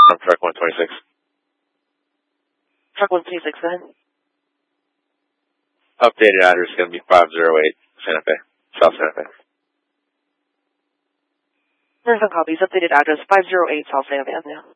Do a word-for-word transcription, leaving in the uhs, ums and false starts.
I'm truck one twenty-six. Truck one twenty-six, go ahead. Updated address is going to be five oh eight Santa Fe, South Santa Fe. There's no copies. Updated address, five oh eight South Santa Fe, yeah.